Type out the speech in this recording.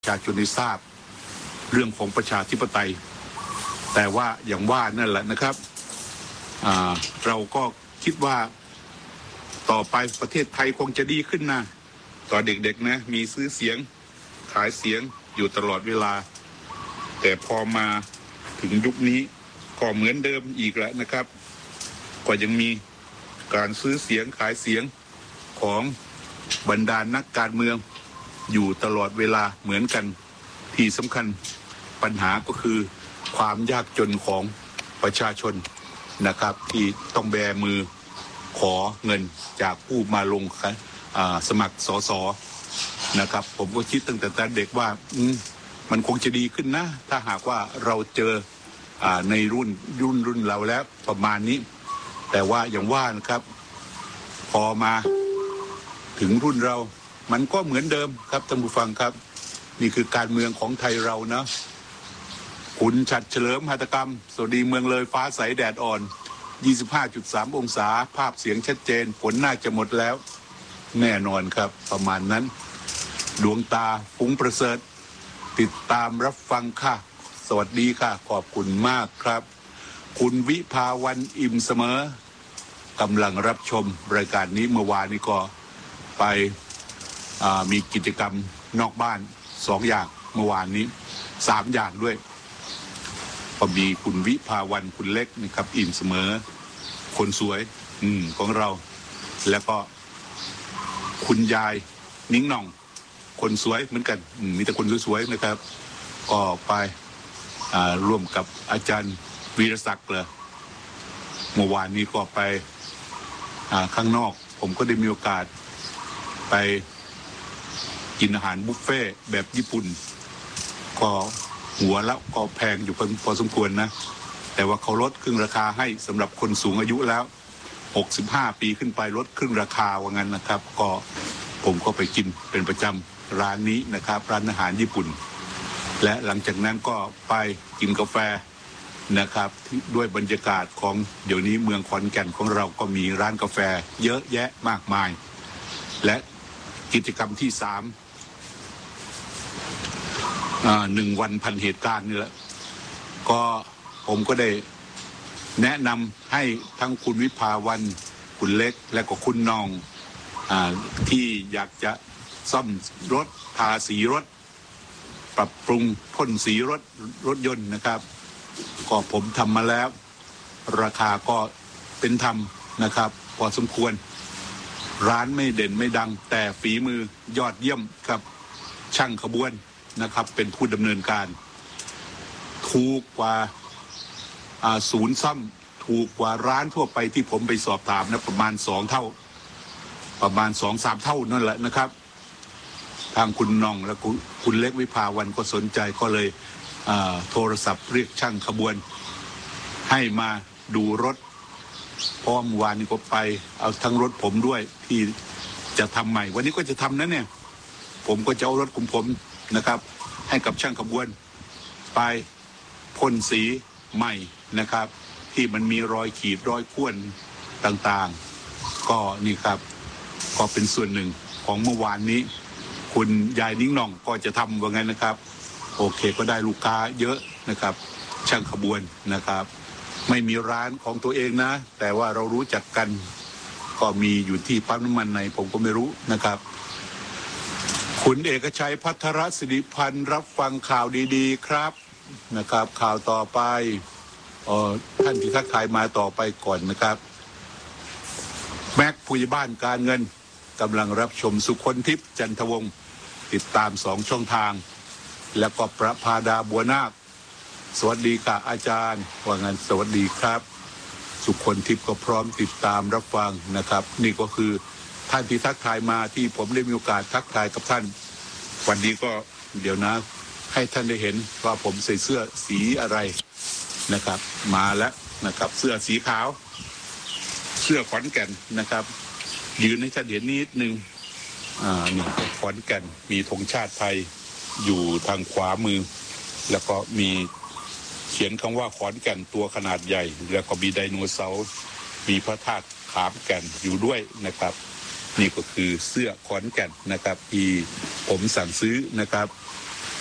ประชาชนได้ทราบเรื่องของประชาธิปไตยแต่ว่าอย่างว่านั่นแหละนะครับเราก็คิดว่าต่อไปประเทศไทยคงจะดีขึ้นนะตอนเด็กๆนะมีซื้อเสียงขายเสียงอยู่ตลอดเวลาแต่พอมาถึงยุคนี้ก็เหมือนเดิมอีกแล้วนะครับก็ยังมีการซื้อเสียงขายเสียงของบรรดานักการเมืองอยู่ตลอดเวลาเหมือนกันที่สำคัญปัญหาก็คือความยากจนของประชาชนนะครับที่ต้องแบมือขอเงินจากผู้มาลงสมัครสสนะครับผมก็คิดตั้งแต่เด็กว่ามันคงจะดีขึ้นนะถ้าหากว่าเราเจอในรุ่นเราแล้วประมาณนี้แต่ว่าอย่างว่านะครับพอมาถึงรุ่นเรามันก็เหมือนเดิมครับท่านผู้ฟังครับนี่คือการเมืองของไทยเรานะคุณฉัตรเฉลิมหัตถกรรมสวัสดีเมืองเลยฟ้าใสแดดอ่อน 25.3 องศาภาพเสียงชัดเจนฝนน่าจะหมดแล้วแน่นอนครับประมาณนั้นดวงตาฟุ้งประเสริฐติดตามรับฟังค่ะสวัสดีค่ะขอบคุณมากครับคุณวิภาวันอิ่มเสมอกำลังรับชมรายการนี้เมื่อวานนี้ก็ไปมีกิจกรรมนอกบ้าน2อย่างเมื่อวานนี้3อย่างด้วยก็มีคุณวิภาวันคุณเล็กนะครับอิ่มเสมอคนสวยของเราแล้วก็คุณยายนิ้งหน่องคนสวยเหมือนกันมีแต่คนสวยๆนะครับก็ไปร่วมกับอาจารย์วีรศักดิ์เลยเมื่อวานนี้ก็ไปข้างนอกผมก็ได้มีโอกาสไปกินอาหารบุฟเฟ่แบบญี่ปุ่นก็หัวละก็แพงอยู่พอสมควรนะแต่ว่าเขาลดครึ่งราคาให้สำหรับคนสูงอายุแล้ว65ปีขึ้นไปลดครึ่งราคาว่างั้นนะครับก็ผมก็ไปกินเป็นประจำร้านนี้นะครับร้านอาหารญี่ปุ่นและหลังจากนั้นก็ไปกินกาแฟนะครับด้วยบรรยากาศของเดี๋ยวนี้เมืองขอนแก่นของเราก็มีร้านกาแฟเยอะแยะมากมายและกิจกรรมที่1 วันพันเหตุการณ์นี่แหละก็ผมก็ได้แนะนำให้ทั้งคุณวิภาวันคุณเล็กและก็คุณน้องที่อยากจะซ่อมรถทาสีรถปรับปรุงพ่นสีรถยนต์นะครับก็ผมทำมาแล้วราคาก็เป็นธรรมนะครับพอสมควรร้านไม่เด่นไม่ดังแต่ฝีมือยอดเยี่ยมครับช่างขบวนนะครับเป็นผู้ดำเนินการถูกกว่าศูนย์ซ่อมถูกกว่าร้านทั่วไปที่ผมไปสอบถามนะประมาณ2 เท่าประมาณ 2-3 เท่านั่นแหละนะครับทางคุณน้องและคุณเล็กวิภาวันก็สนใจก็เลยโทรศัพท์เรียกช่างขบวนให้มาดูรถพร้อมวานนี้ก็ไปเอาทั้งรถผมด้วยที่จะทำใหม่วันนี้ก็จะทำนะเนี่ยผมก็จะเอารถของผมนะครับให้กับช่างขบวนไปพ่นสีใหม่นะครับที่มันมีรอยขีดรอยข่วนต่างๆก็นี่ครับก็เป็นส่วนหนึ่งของเมื่อวานนี้คุณยายนิ้งหน่องก็จะทำว่าไงนะครับโอเคก็ได้ลูกค้าเยอะนะครับช่างขบวนนะครับไม่มีร้านของตัวเองนะแต่ว่าเรารู้จักกันก็มีอยู่ที่ปั๊มน้ำมันในผมก็ไม่รู้นะครับคุณเอกชัยพัทรศิริพันธ์รับฟังข่าวดีๆครับนะครับข่าวต่อไปท่านที่ทักทายมาต่อไปก่อนนะครับแม็กผู้ใหญ่บ้านการเงินกำลังรับชมสุคนทิพย์จันทวงศ์ติดตาม2 ช่องทางแล้วก็ประภาดาบัวนาคสวัสดีค่ะอาจารย์ว่างั้นสวัสดีครับสุคนทิพย์ก็พร้อมติดตามรับฟังนะครับนี่ก็คือท่านที่ทักทายมาที่ผมได้มีโอกาสทักทายกับท่านวันนี้ก็เดี๋ยวนะให้ท่านได้เห็นว่าผมใส่เสื้อสีอะไรนะครับมาแล้วนะครับเสื้อสีขาวเสื้อขอนแก่นนะครับยืนให้ท่านเห็นนิดนึงนี่ขอนแก่นมีธงชาติไทยอยู่ทางขวามือแล้วก็มีเขียนคำว่าขอนแก่นตัวขนาดใหญ่แล้วก็มีไดโนเสาร์มีพระธาตุขามแก่นอยู่ด้วยนะครับ นี่ก็คือเสื้อขอนแก่นนะครับที่ผมสั่งซื้อนะครับ